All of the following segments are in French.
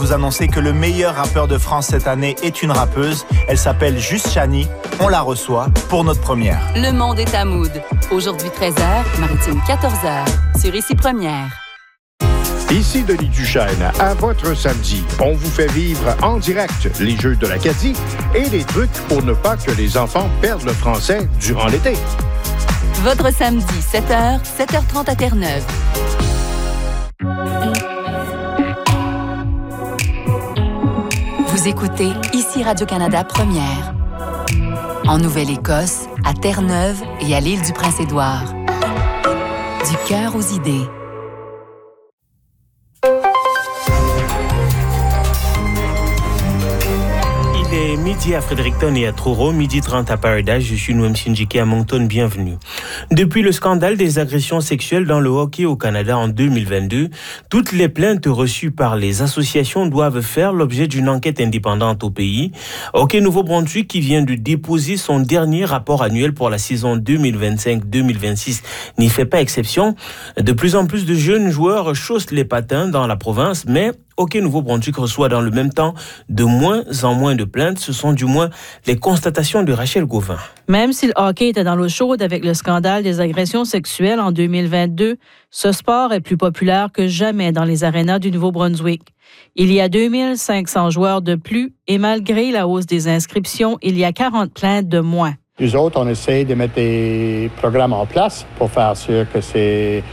vous annoncer que le meilleur rappeur de France cette année est une rappeuse. Elle s'appelle Juste Chani. On la reçoit pour notre première. Le monde est à Mood. Aujourd'hui 13h, Maritime 14h, sur Ici Première. Ici Denis Duchesne, à votre samedi. On vous fait vivre en direct les Jeux de l'Acadie et les trucs pour ne pas que les enfants perdent le français durant l'été. Votre samedi, 7h, 7h30 à Terre-Neuve. Vous écoutez Ici Radio-Canada Première. En Nouvelle-Écosse, à Terre-Neuve et à l'île du Prince-Édouard. Du cœur aux idées. Il est midi à Fredericton et à Truro, midi 30 à Paradise. Je suis Noam Shinjiki à Moncton, bienvenue. Depuis le scandale des agressions sexuelles dans le hockey au Canada en 2022, toutes les plaintes reçues par les associations doivent faire l'objet d'une enquête indépendante au pays. Hockey Nouveau-Brunswick, qui vient de déposer son dernier rapport annuel pour la saison 2025-2026, n'y fait pas exception. De plus en plus de jeunes joueurs chaussent les patins dans la province, mais Hockey Nouveau-Brunswick reçoit dans le même temps de moins en moins de plaintes. Ce sont du moins les constatations de Rachel Gauvin. Même si le hockey était dans l'eau chaude avec le scandale des agressions sexuelles en 2022, ce sport est plus populaire que jamais dans les arénas du Nouveau-Brunswick. Il y a 2500 joueurs de plus et malgré la hausse des inscriptions, il y a 40 plaintes de moins. Nous autres, on essaie de mettre des programmes en place pour faire sûr que c'est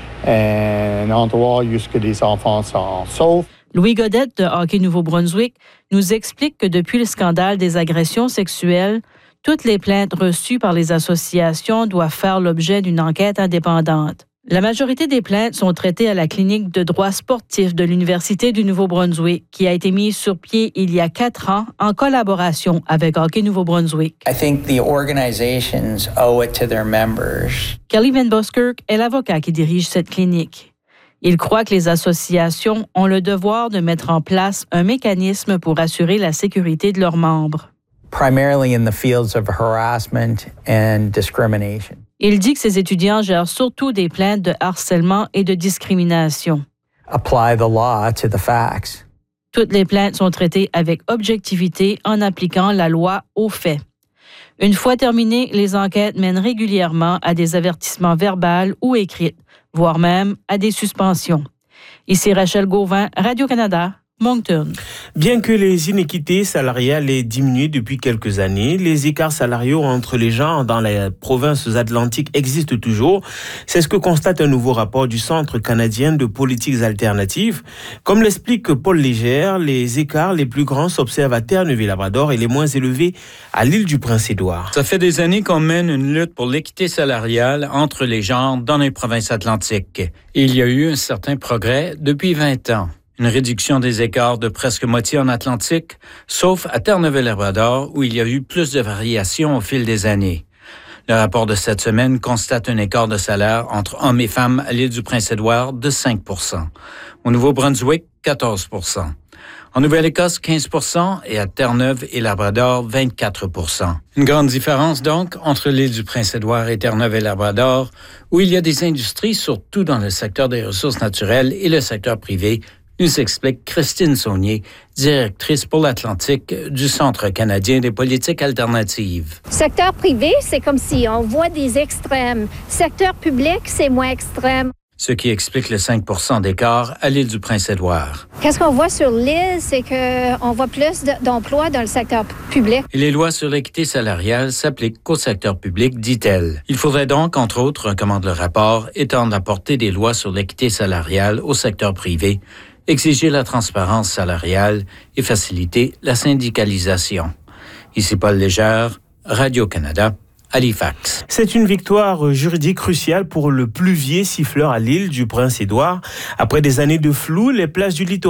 un endroit où les enfants sont saufs. Louis Godette de Hockey Nouveau-Brunswick nous explique que depuis le scandale des agressions sexuelles, toutes les plaintes reçues par les associations doivent faire l'objet d'une enquête indépendante. La majorité des plaintes sont traitées à la clinique de droit sportif de l'Université du Nouveau-Brunswick, qui a été mise sur pied il y a 4 ans en collaboration avec Hockey Nouveau-Brunswick. I think the organizations owe it to their members. Kelly Van Buskirk est l'avocat qui dirige cette clinique. Il croit que les associations ont le devoir de mettre en place un mécanisme pour assurer la sécurité de leurs membres. Primarily in the fields of harassment and discrimination. Il dit que ses étudiants gèrent surtout des plaintes de harcèlement et de discrimination. Apply the law to the facts. Toutes les plaintes sont traitées avec objectivité en appliquant la loi aux faits. Une fois terminées, les enquêtes mènent régulièrement à des avertissements verbaux ou écrits, voire même à des suspensions. Ici Rachel Gauvin, Radio-Canada, Moncton. Bien que les inéquités salariales aient diminué depuis quelques années, les écarts salariaux entre les genres dans les provinces atlantiques existent toujours. C'est ce que constate un nouveau rapport du Centre canadien de politiques alternatives. Comme l'explique Paul Légère, les écarts les plus grands s'observent à Terre-Neuve-et-Labrador et les moins élevés à l'île du Prince-Édouard. Ça fait des années qu'on mène une lutte pour l'équité salariale entre les genres dans les provinces atlantiques. Et il y a eu un certain progrès depuis 20 ans. Une réduction des écarts de presque moitié en Atlantique, sauf à Terre-Neuve-et-Labrador, où il y a eu plus de variations au fil des années. Le rapport de cette semaine constate un écart de salaire entre hommes et femmes à l'île du Prince-Édouard de 5 %. Au Nouveau-Brunswick, 14 %. En Nouvelle-Écosse, 15 % et à Terre-Neuve et Labrador, 24 %. Une grande différence donc entre l'île du Prince-Édouard et Terre-Neuve et Labrador, où il y a des industries, surtout dans le secteur des ressources naturelles et le secteur privé, nous explique Christine Saunier, directrice pour l'Atlantique du Centre canadien des politiques alternatives. Secteur privé, c'est comme si on voit des extrêmes. Secteur public, c'est moins extrême. Ce qui explique le 5 % d'écart à l'île du Prince-Édouard. Qu'est-ce qu'on voit sur l'île, c'est qu'on voit plus d'emplois dans le secteur public. Et les lois sur l'équité salariale s'appliquent qu'au secteur public, dit-elle. Il faudrait donc, entre autres, recommande le rapport, étendre la portée des lois sur l'équité salariale au secteur privé, exiger la transparence salariale et faciliter la syndicalisation. Ici Paul Légère, Radio-Canada, Halifax. C'est une victoire juridique cruciale pour le pluvier siffleur à l'île du Prince-Édouard. Après des années de flou, les plages du littoral